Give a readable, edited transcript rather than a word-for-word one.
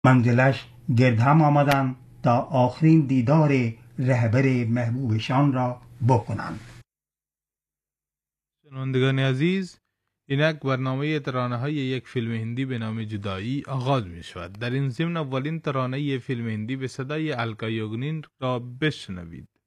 منزلش گرد هم آمدند تا آخرین دیدار رهبر محبوبشان را بکنند. شنوندگان عزیز، اینک برنامه ترانه های یک فیلم هندی به نام جدایی آغاز می شود. در این ضمن اولین ترانه فیلم هندی به صدای الکا یوگنین را بشنوید.